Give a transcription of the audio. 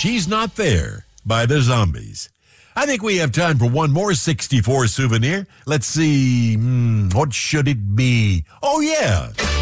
She's Not There by the Zombies. I think we have time for one more 64 souvenir. Let's see, what should it be? Oh, yeah.